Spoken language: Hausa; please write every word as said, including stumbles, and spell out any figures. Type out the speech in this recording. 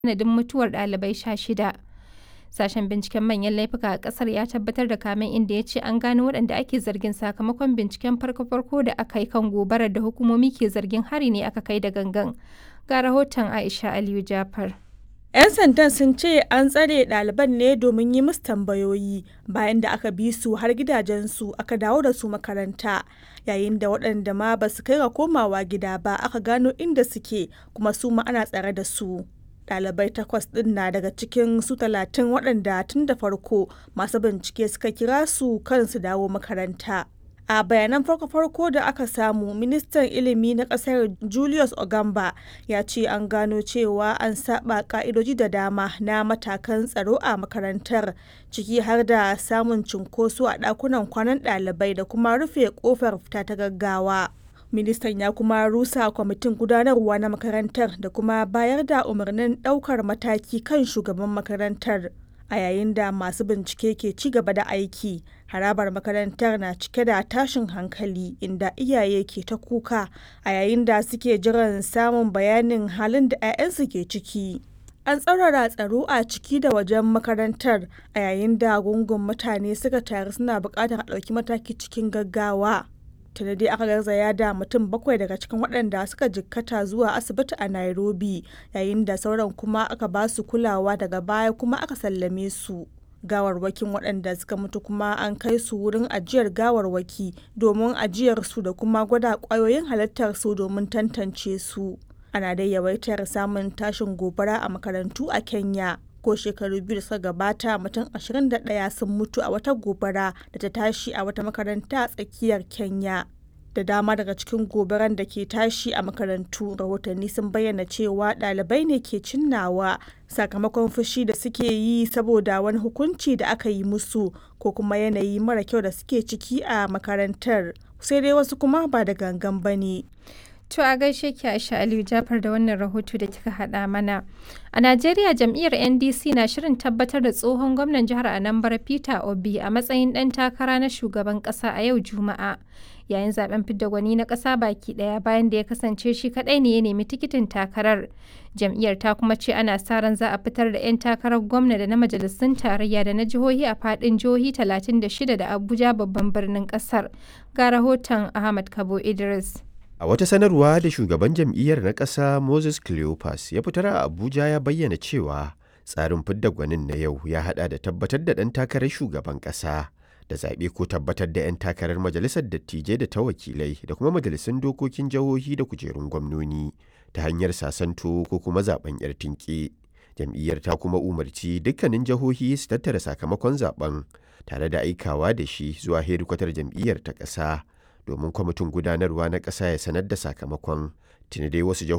sanadin mutuwar ɗalibai sha shida. Sashen binciken manyan laifuka a ƙasar ya tabbatar da kamen, inda ya ce an gano waɗanda ake zargin sakamakon binciken farko-farko da aka yi kan gobarar da hukumomi ke zargin hari ne aka kai da gangan. Ga rahoton Aisha Aliyu Jafar. 'Yan sandan sun ce an tsare ɗaliban ne domin yi musu tambayoyi bayan da aka bi su har gidajensu aka dawo da su makaranta, yayin da waɗanda ma ba su kai ga komawa gida ba aka gano inda suke kuma su ma ana tsare da su. Ɗalibai takwas ɗin na daga cikin su talatin waɗanda tun da farko masu bincike suka kira su kan su dawo makaranta. A bayanan farko-farko da aka samu, ministan ilimi na ƙasar Julius Ogamba ya ce an gano cewa an saba ƙa'idoji da dama na matakan tsaro a makarantar, ciki har da samun cunkoso a ɗakunan kwanan ɗalibai da kuma rufe ƙofar fita ta gaggawa. Ministan ya kuma rusa kwamitin gudanarwa na makarantar da kuma bayar da umarnin ɗaukar mataki kan shugaban makarantar. A yayin da masu bincike ke ci gaba da aiki, harabar makarantar na cike da tashin hankali, inda iyaye ke ta kuka a yayin da suke jiran samun bayanin halin da 'ya'yansu ke ciki. An tsaurara tsaro a ciki da wajen makarantar a yayin da gungun mutane suka taru suna buƙatar a ɗauki mataki cikin gaggawa. Tuni dai aka garzaya da mutum bakwai daga cikin waɗanda suka jikkata zuwa asibiti a Nairobi, yayin da sauran kuma aka ba su kulawa, daga baya kuma aka sallame su. Gawarwakin waɗanda suka mutu kuma an kai su wurin ajiyar gawarwaki domin ajiyar su da kuma gwada ƙwayoyin halittar su domin tantance su. Ana dai yawaitar samun tashin gobara a makarantu a Kenya. Ko shekaru biyu da suka gabata mutum ashirin da ɗaya sun mutu a wata gobara da ta tashi a wata makaranta a tsakiyar Kenya. Da dama daga cikin gobaran da ke tashi a makarantu, rahotanni sun bayyana cewa ɗalibai ne ke cinnawa sakamakon fushi da suke yi saboda wani hukunci da aka yi musu ko kuma yanayi mara kyau da suke ciki a makarantar, sai dai wasu kuma ba da gangan ba ne. To a gaishe ki Aisha Aliyu Jafar da wannan rahoto da kika haɗa mana. A Najeriya, jam'iyyar N D C na shirin tabbatar da tsohon gwamnan jihar Anambra Peter Obi a matsayin ɗan takara na shugaban ƙasa a yau Juma'a, yayin zaben fidda gwani na ƙasa baki ɗaya, bayan da ya kasance shi kaɗai ne ya nemi tikitin takarar. Jam'iyyar ta kuma ce ana sa ran za a fitar da 'yan takarar gwamna da na majalisun tarayya da na jihohi a faɗin jihohi talatin da shida da Abuja babban birnin ƙasar. Ga rahoton Ahmad Kabo Idris. A wata sanarwa da shugaban jam'iyyar na ƙasa Moses Cleopas ya fitar a Abuja, ya bayyana cewa tsarin fidda gwanin na yau ya haɗa da tabbatar da ɗan takarar shugaban ƙasa da zaɓe ko tabbatar da 'yan takarar majalisar dattijai da ta wakilai da kuma majalisun dokokin jihohi da kujerun gwamnoni ta hanyar sasanto ko kuma zaɓen 'yar tinƙe. Jam'iyyar ta kuma umarci dukkanin jihohi su tattara sakamakon zaɓen tare da aikawa da shi zuwa hedikwatar jam'iyyar ta ƙasa domin kwamitin gudanarwa na ƙasa ya sanar da sakamakon. Tuni dai wasu jihohi